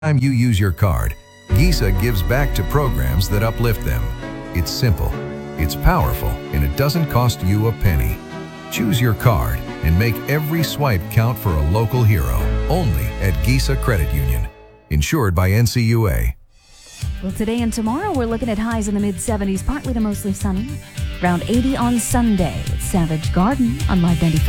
Time you use your card, Giza gives back to programs that uplift them. It's simple, it's powerful, and it doesn't cost you a penny. Choose your card and make every swipe count for a local hero. Only at Giza Credit Union. Insured by NCUA. Well, today and tomorrow, we're looking at highs in the mid-70s, partly to mostly sunny. Around 80 on Sunday with Savage Garden on Live 95.